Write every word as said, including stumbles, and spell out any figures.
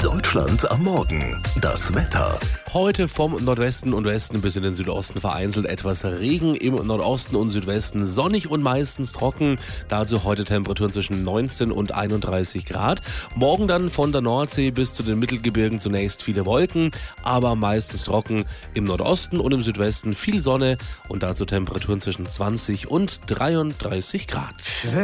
Deutschland am Morgen. Das Wetter. Heute vom Nordwesten und Westen bis in den Südosten vereinzelt etwas Regen, im Nordosten und Südwesten sonnig und meistens trocken. Dazu heute Temperaturen zwischen neunzehn und einunddreißig Grad. Morgen dann von der Nordsee bis zu den Mittelgebirgen zunächst viele Wolken, aber meistens trocken. Im Nordosten und im Südwesten viel Sonne und dazu Temperaturen zwischen zwanzig und dreiunddreißig Grad.